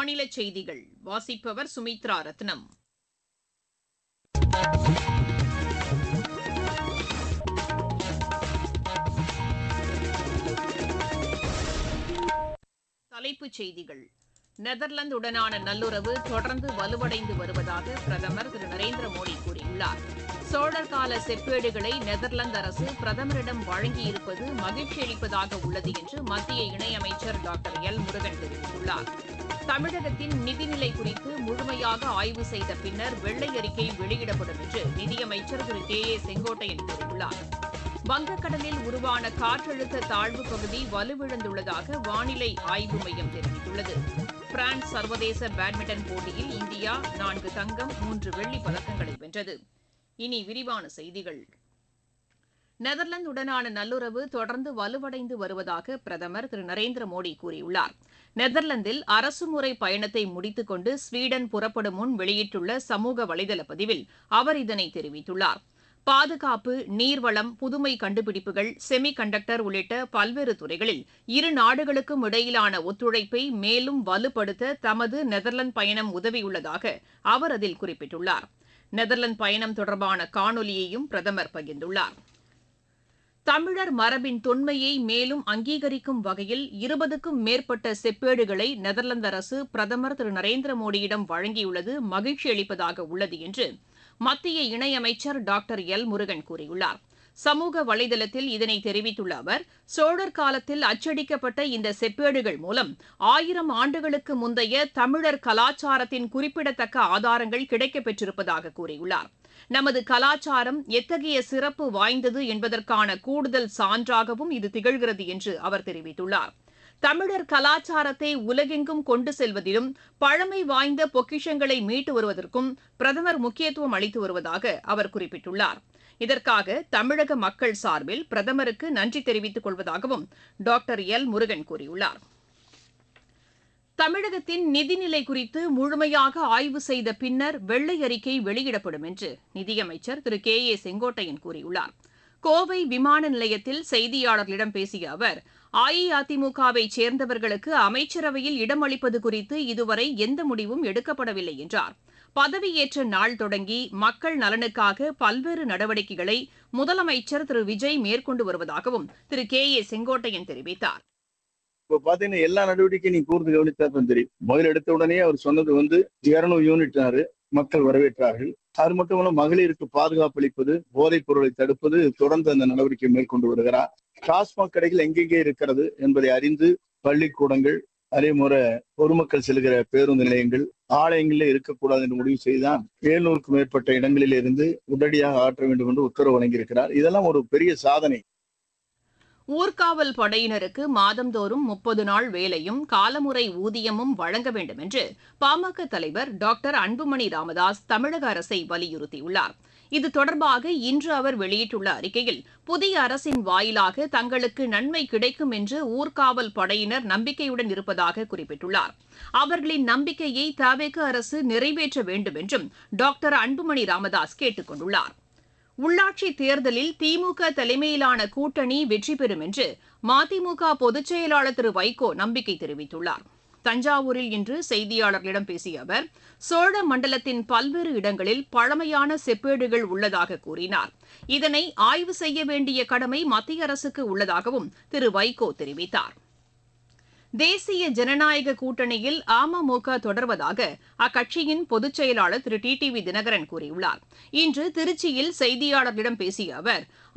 மாநில செய்திகள் வாசிப்பவர் சுமித்ரா ரத்னம். தலைப்புச் செய்திகள். நெதர்லாந்துடனான நல்லுறவு தொடர்ந்து வலுவடைந்து வருவதாக பிரதமர் திரு நரேந்திர மோடி கூறியுள்ளார். சோழர் கால செப்பேடுகளை நெதர்லாந்து அரசு பிரதமரிடம் வழங்கியிருப்பது மகிழ்ச்சி அளிப்பதாக உள்ளது என்று மத்திய இணையமைச்சர் டாக்டர் எல் முருகன் தெரிவித்துள்ளார். தமிழகத்தின் நிதிநிலை குறித்து முழுமையாக ஆய்வு செய்த பின்னர் வெள்ளை அறிக்கை வெளியிடப்படும் என்று நிதியமைச்சர் திரு கே ஏ செங்கோட்டையன் கூறியுள்ளார். வங்கக்கடலில் உருவான காற்றழுத்த தாழ்வுப் பகுதி வலுவிழந்துள்ளதாக வானிலை ஆய்வு மையம் தெரிவித்துள்ளது. பிரான்ஸ் சர்வதேச பேட்மிண்டன் போட்டியில் இந்தியா 4 தங்கம் 3 வெள்ளிப் பதக்கங்களை வென்றது. இனி விரிவான செய்திகள். நெதர்லாந்துடனான நல்லுறவு தொடர்ந்து வலுவடைந்து வருவதாக பிரதமர் திரு நரேந்திர மோடி கூறியுள்ளார். நெதர்லாந்தில் அரசுமுறை பயணத்தை முடித்துக் கொண்டு ஸ்வீடன் புறப்படும் முன் வெளியிட்டுள்ள சமூக வலைதள பதிவில் அவர் இதனை தெரிவித்துள்ளார். பாதுகாப்பு, நீர்வளம், புதுமை கண்டுபிடிப்புகள், செமி கண்டக்டர் உள்ளிட்ட பல்வேறு துறைகளில் இரு நாடுகளுக்கும் இடையிலான ஒத்துழைப்பை மேலும் வலுப்படுத்த தமது நெதர்லாந்து பயணம் உதவியுள்ளதாக அவர் அதில் குறிப்பிட்டுள்ளார். நெதர்லாந்து பயணம் தொடர்பான காணொலியையும் பிரதமர் பகிர்ந்துள்ளார். தமிழர் மரபின் தொன்மையை மேலும் அங்கீகரிக்கும் வகையில் 20க்கும் மேற்பட்ட செப்பேடுகளை நெதர்லாந்து அரசு பிரதமர் திரு நரேந்திர மோடியிடம் வழங்கியுள்ளது மகிழ்ச்சி அளிப்பதாக உள்ளது என்று மத்திய இணையமைச்சர் டாக்டர் எல் முருகன் கூறியுள்ளார். சமூக வலைதளத்தில் இதனை தெரிவித்துள்ள அவர், சோழர் காலத்தில் அச்சடிக்கப்பட்ட இந்த செப்பேடுகள் மூலம் 1000 ஆண்டுகளுக்கு முந்தைய தமிழர் கலாச்சாரத்தின் குறிப்பிடத்தக்க ஆதாரங்கள் கிடைக்கப் பெற்றிருப்பதாக கூறியுள்ளார். நமது கலாச்சாரம் எத்தகைய சிறப்பு வாய்ந்தது என்பதற்கான கூடுதல் சான்றாகவும் இது திகழ்கிறது என்று அவர் தெரிவித்துள்ளார். தமிழர் கலாச்சாரத்தை உலகெங்கும் கொண்டு செல்வதிலும் பழமை வாய்ந்த பொக்கிஷங்களை மீட்டு வருவதற்கும் பிரதமர் முக்கியத்துவம் அளித்து வருவதாக அவர் குறிப்பிட்டுள்ளார். இதற்காக தமிழக மக்கள் சார்பில் பிரதமருக்கு நன்றி தெரிவித்துக் கொள்வதாகவும் டாக்டர் எல் முருகன் கூறியுள்ளார். தமிழகத்தின் நிதிநிலை குறித்து முழுமையாக ஆய்வு செய்த பின்னர் வெள்ளை அறிக்கை வெளியிடப்படும் என்று நிதியமைச்சர் திரு கே ஏ செங்கோட்டையன் கூறியுள்ளார். கோவை விமான நிலையத்தில் செய்தியாளர்களிடம் பேசிய அவர், அஇஅதிமுகவை சேர்ந்தவர்களுக்கு அமைச்சரவையில் இடமளிப்பது குறித்து இதுவரை எந்த முடிவும் எடுக்கப்படவில்லை என்றார். பதவியேற்ற நாள் தொடங்கி மக்கள் நலனுக்காக பல்வேறு நடவடிக்கைகளை முதலமைச்சர் திரு விஜய் மேற்கொண்டு வருவதாகவும் திரு கே ஏ செங்கோட்டையன் தெரிவித்தார். இப்ப பாத்தீங்கன்னா எல்லா நடவடிக்கையும் நீ கூர்ந்து கவனித்தா தெரியும். முதல் எடுத்த உடனே அவர் சொன்னது 200 யூனிட் மக்கள் வரவேற்றார்கள். அது மட்டுமல்ல, மகளிருக்கு பாதுகாப்பு அளிப்பது, போதைப் பொருளை தடுப்பது, தொடர்ந்து அந்த நடவடிக்கை மேற்கொண்டு வருகிறார். டாஸ்மாக் கடைகள் எங்கெங்கே இருக்கிறது என்பதை அறிந்து பள்ளிக்கூடங்கள், அதே முறை பொதுமக்கள் செல்கிற பேருந்து நிலையங்கள், ஆலயங்களில் இருக்கக்கூடாது என்று முடிவு செய்தான் 700க்கும் மேற்பட்ட இடங்களில் இருந்து உடனடியாக ஆற்ற வேண்டும் என்று உத்தரவு வழங்கியிருக்கிறார். இதெல்லாம் ஒரு பெரிய சாதனை. ஊர்காவல் படையினருக்கு மாதந்தோறும் 30 நாள் வேலையும் காலமுறை ஊதியமும் வழங்க வேண்டும் என்று பாமக தலைவர் டாக்டர் அன்புமணி ராமதாஸ் தமிழக அரசை வலியுறுத்தியுள்ளார். இது தொடர்பாக இன்று அவர் வெளியிட்டுள்ள அறிக்கையில், புதிய அரசின் வாயிலாக தங்களுக்கு நன்மை கிடைக்கும் என்று ஊர்காவல் படையினர் நம்பிக்கையுடன் இருப்பதாக குறிப்பிட்டுள்ளார். அவர்களின் நம்பிக்கையை தவேக அரசு நிறைவேற்ற வேண்டும் என்றும் டாக்டர் அன்புமணி ராமதாஸ் கேட்டுக் கொண்டுள்ளார். உள்ளாட்சி தேர்தலில் திமுக தலைமையிலான கூட்டணி வெற்றி பெறும் என்று மதிமுக பொதுச் செயலாளர் திரு வைகோ நம்பிக்கை தெரிவித்துள்ளார். தஞ்சாவூரில் இன்று செய்தியாளர்களிடம் பேசிய அவர், சோழ மண்டலத்தின் பல்வேறு இடங்களில் பழமையான செப்பேடுகள் உள்ளதாக கூறினார். இதனை ஆய்வு செய்ய வேண்டிய கடமை மத்திய அரசுக்கு உள்ளதாகவும் திரு வைகோ தெரிவித்தார். தேசிய ஜனநாயக கூட்டணியில் அமமுக தொடர்வதாக அக்கட்சியின் பொதுச் செயலாளர் திரு டிடிவி தினகரன் கூறியுள்ளார். இன்று திருச்சியில் செய்தியாளர்களிடம் பேசிய அவர்,